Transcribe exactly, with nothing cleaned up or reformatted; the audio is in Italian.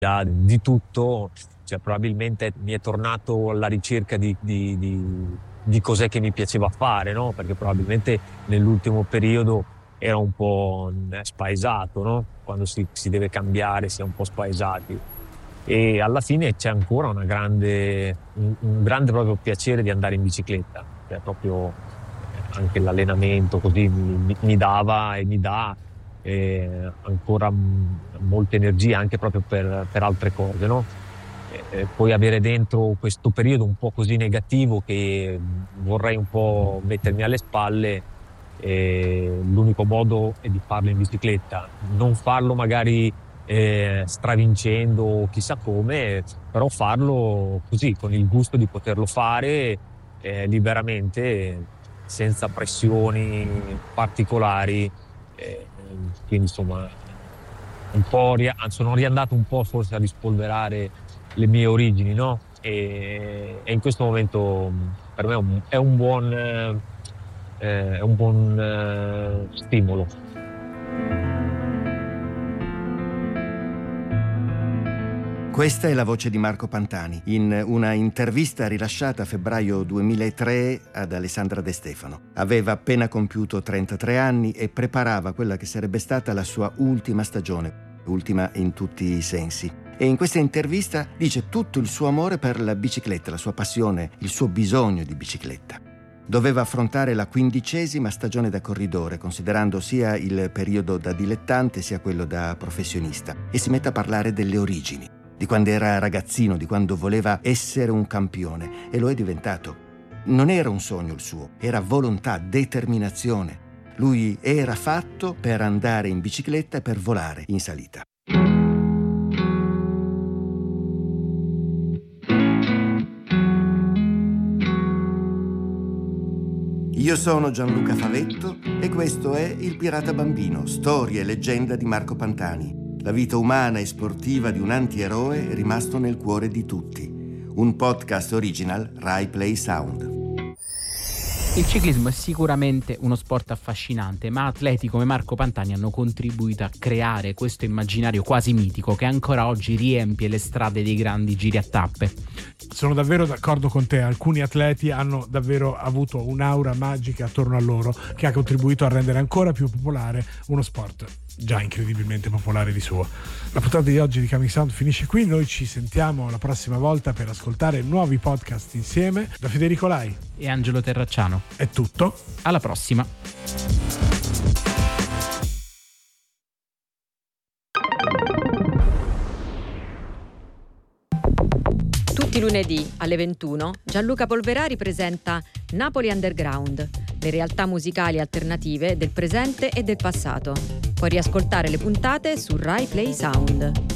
di tutto, cioè probabilmente mi è tornato alla ricerca di, di, di, di cos'è che mi piaceva fare, no? Perché probabilmente nell'ultimo periodo era un po' spaesato, no? Quando si, si deve cambiare si è un po' spaesati. E alla fine c'è ancora una grande, un, un grande proprio piacere di andare in bicicletta, cioè proprio anche l'allenamento così mi, mi dava e mi dà eh, ancora m- molte energie anche proprio per, per altre cose, no? E poi avere dentro questo periodo un po' così negativo che vorrei un po' mettermi alle spalle, eh, l'unico modo è di farlo in bicicletta, non farlo magari eh, stravincendo o chissà come, però farlo così, con il gusto di poterlo fare eh, liberamente, senza pressioni particolari. Eh, quindi insomma, un po' ri- sono riandato un po' forse a rispolverare le mie origini, no? E, e in questo momento mh, per me è un, è un buon, eh, eh, è un buon eh, stimolo. Questa è la voce di Marco Pantani in una intervista rilasciata a febbraio duemilatré ad Alessandra De Stefano. Aveva appena compiuto trentatré anni e preparava quella che sarebbe stata la sua ultima stagione, ultima in tutti i sensi. E in questa intervista dice tutto il suo amore per la bicicletta, la sua passione, il suo bisogno di bicicletta. Doveva affrontare la quindicesima stagione da corridore, considerando sia il periodo da dilettante sia quello da professionista, e si mette a parlare delle origini, di quando era ragazzino, di quando voleva essere un campione, e lo è diventato. Non era un sogno il suo, era volontà, determinazione. Lui era fatto per andare in bicicletta e per volare in salita. Io sono Gianluca Favetto e questo è Il Pirata Bambino, storia e leggenda di Marco Pantani. La vita umana e sportiva di un antieroe rimasto nel cuore di tutti. Un podcast original Rai Play Sound. Il ciclismo è sicuramente uno sport affascinante, ma atleti come Marco Pantani hanno contribuito a creare questo immaginario quasi mitico che ancora oggi riempie le strade dei grandi giri a tappe. Sono davvero d'accordo con te, alcuni atleti hanno davvero avuto un'aura magica attorno a loro che ha contribuito a rendere ancora più popolare uno sport già incredibilmente popolare di suo. La puntata di oggi di Coming Sound finisce qui, noi ci sentiamo la prossima volta per ascoltare nuovi podcast insieme. Da Federico Lai e Angelo Terracciano è tutto, alla prossima. Tutti i lunedì alle ventuno Gianluca Polverari presenta Napoli Underground, le realtà musicali alternative del presente e del passato. Puoi riascoltare le puntate su Rai Play Sound.